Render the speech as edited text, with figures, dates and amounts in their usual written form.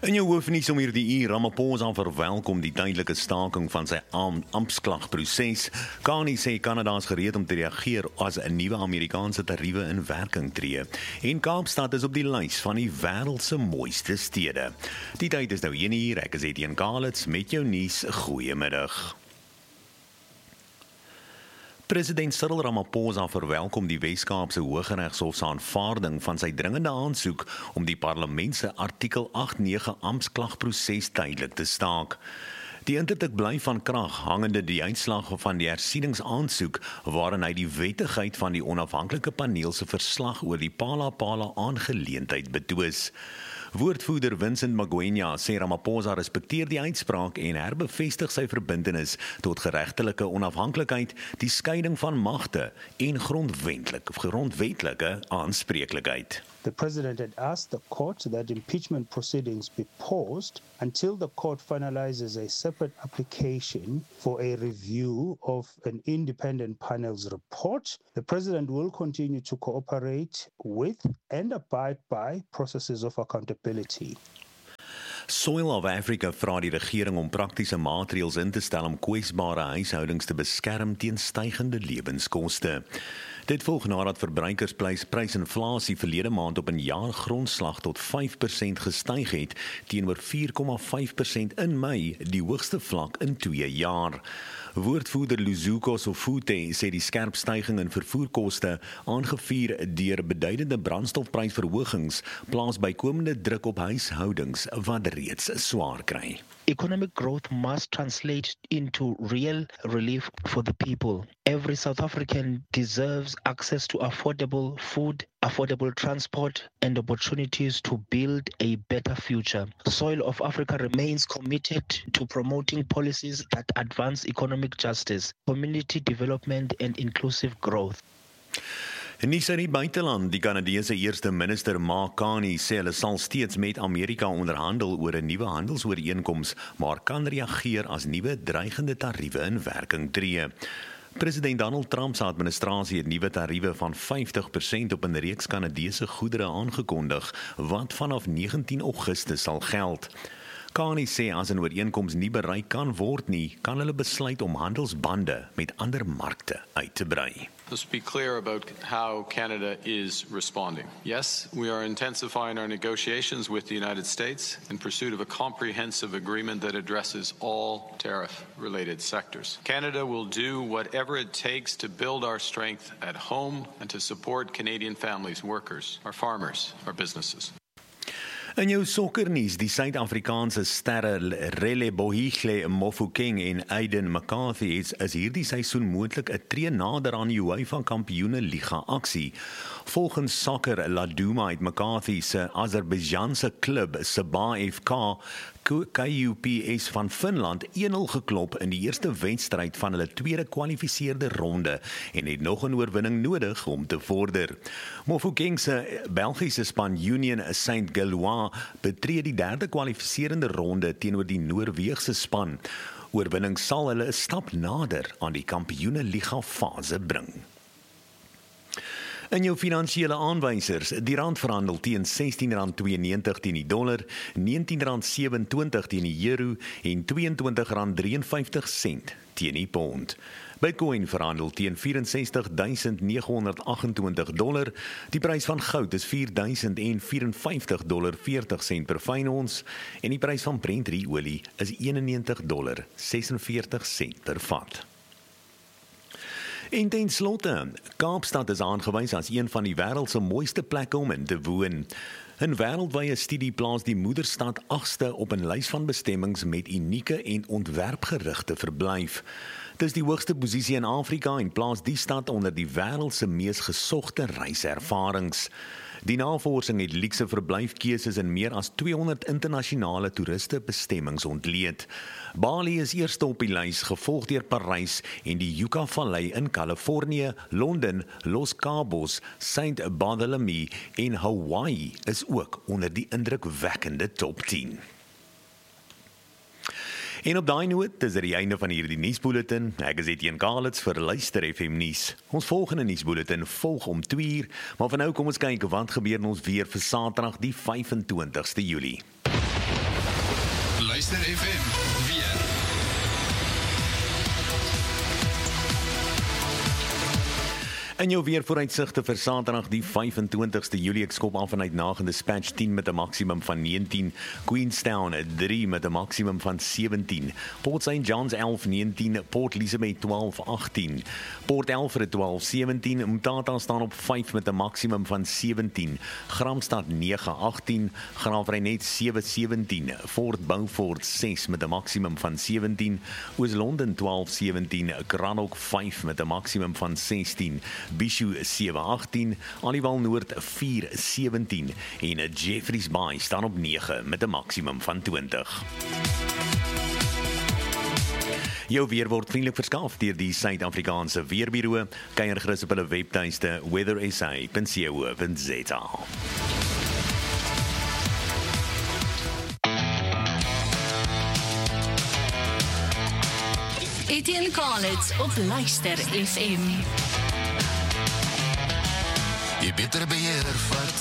In jou hoofnuus om hierdie uur, Ramaphosa verwelkom die tydelike staking van sy amptklagproses. Carney sê Kanada is gereed om te reageer as 'n nuwe Amerikaanse tariewe in werking tree. En Kaapstad is op die lys van die wêreld se mooiste stede. Die tyd is nou 1 uur, ek is Etienne Kalitz met jou nuus. Goeiemiddag. President Cyril Ramaphosa verwelkom die Wes-Kaapse Hooggeregshof se aanvaarding van sy dringende aansoek om die parlement se artikel 8.9 amptklagproses tydelik te staak. Die interdik bly van krag hangende die uitslag van die hersieningsaansoek waarin hy die wettigheid van die onafhanklike paneel se verslag oor die Phala aangeleentheid betwis. Woordvoerder Vincent Magwenya sê Ramaphosa respekteer die uitspraak en herbevestig sy verbintenis tot geregtelike onafhanklikheid, die skeiding van magte en grondwetlike aanspreeklikheid. The President had asked the court that impeachment proceedings be paused until the court finalizes a separate application for a review of an independent panel's report. The President will continue to cooperate with and abide by processes of accountability. Soil of Africa vra die regering om praktiese maatreëls in te stel om kwesbare huishoudings te beskerm teen stygende lewenskoste. Dit volg nadat verbruikersprysinflasie verlede maand op 'n jaargrondslag tot 5% gestyg het teenoor 4,5% in Mei, die hoogste vlak in 2 jaar. Woordvoerder Luzuko Sofute sê die skerp stygings in vervoerkoste, aangevuur deur beduidende brandstofprysverhogings, plaas bykomende druk op huishoudings wat reeds swaar kry. Economic growth must translate into real relief for the people. Every South African deserves access to affordable food, affordable transport, and opportunities to build a better future. Soil of Africa remains committed to promoting policies that advance economic justice, community development, and inclusive growth. Nuus uit die buiteland, die Kanadese eerste minister Mark Carney sê hulle sal steeds met Amerika onderhandel oor 'n nuwe handelsooreenkoms, maar kan reageer as nuwe dreigende tariewe in werking tree. President Donald Trump se administrasie het nuwe tariewe van 50% op 'n reeks Kanadese goedere aangekondig, wat vanaf 19 Augustus sal geld. Carney sê as 'n ooreenkoms nie bereik kan word nie, kan hulle besluit om handelsbande met ander markte uit te brei. Let's be clear about how Canada is responding. Yes, we are intensifying our negotiations with the United States in pursuit of a comprehensive agreement that addresses all tariff-related sectors. Canada will do whatever it takes to build our strength at home and to support Canadian families, workers, our farmers, our businesses. In jou sokkernuus, die Suid-Afrikaanse sterre Relebohile Mofokeng en Aiden McCarthy is hierdie seisoen moontlik 'n tree nader aan die UEFA Kampioene Liga aksie. Volgens Soccer Laduma het McCarthy se Azerbaijanse klub Sabah FK KUPS van Finland 1-0 geklop in die eerste wedstryd van hulle tweede kwalifiseerde ronde en het nog 'n oorwinning nodig om te vorder. Mofokeng se Belgiese span Union Saint-Gilloise betree die derde kwalifiserende ronde teenoor die Noorweegse span. Oorwinning sal hulle 'n stap nader aan die Kampioene Liga fase bring. In jou finansiële aanwysers, die rand verhandel teen R16.92 teen die dollar, R19.27 teen die euro en R22.53 teen die pond. Bitcoin verhandel teen $64,928. Die prys van goud is $4,054.40 per fyn ons en die prys van Brent olie is $91.46 per vat. En ten slotte, Kaapstad is aangewys as een van die wêreld se mooiste plekke om in te woon. 'n Wêreldwye studie plaas die moederstad 8ste op 'n lys van bestemmings met unieke en ontwerpgerigte verblyf. Dis die hoogste posisie in Afrika en plaas die stad onder die wêreld se mees gesogte reiservarings. Die navorsing het luukse verblyfkeuses in meer as 200 internasionale toeristebestemmings ontleed. Bali is eerste op die lys, gevolg deur Parys en die Yucca-vallei in Kalifornië, Londen, Los Cabos, St. Bartholomew en Hawaii is ook onder die indrukwekkende top 10. En op daai noot is dit die einde van hierdie nuusbulletin. Ek is Etienne Kalitz vir Luister FM nuus. Ons volgende nuusbulletin volg om 2:00, maar vir nou kom ons kyk wat gebeur in ons weer vir Saterdag die 25ste Julie. Luister FM weer. In jou weervooruitsigte vir Saterdag die 25ste Julie, ek skop af vanuit Nagende Dispatch 10 met 'n maksimum van 19, Queenstown 3 met 'n maksimum van 17, Port St. John's 11-19, Port Elizabeth 12-18, Port Alfred 12-17, Mthatha staan op 5 met 'n maksimum van 17, Gramstad 9-18, Graafrenet 7-17, Fort Beaufort 6 met 'n maksimum van 17, Oos-London 12-17, Cranach 5 met 'n maksimum van 16, Bishu 7-18, Aliwal Noord 4-17 en Jeffreys Bay staan op 9 met 'n maksimum van 20. Jou weer word vriendelik verskaf deur die Suid-Afrikaanse Weerbureau. Kyk gerus op hulle webtuiste weathersa.co.za. Etienne Collins op Luister FM. Die beter beheer vat